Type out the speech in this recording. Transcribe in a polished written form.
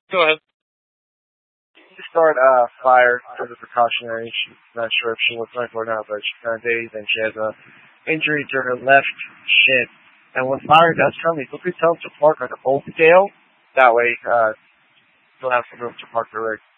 Go ahead. To start Fire as a precautionary. She's not sure if she was going for it or not, but she's kind of dazed and she has a injury to her left shin. And when Fire does come, you quickly tell him to park on the old scale. That way, he'll have some room to park the rig.